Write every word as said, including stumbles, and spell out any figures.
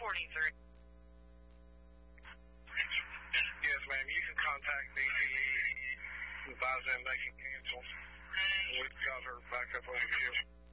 forty-three. Yes, ma'am. You can contact D T E, advise them they can cancel. We've got her back up over the hill.